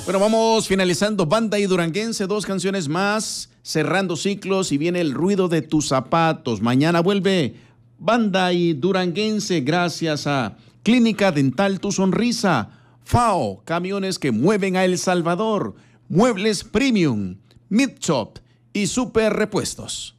Bueno, vamos finalizando Banda y Duranguense, 2 canciones más, cerrando ciclos y viene El ruido de tus zapatos. Mañana vuelve Banda y Duranguense gracias a Clínica Dental Tu Sonrisa, FAO, camiones que mueven a El Salvador, Muebles Premium, Midshop y Super Repuestos.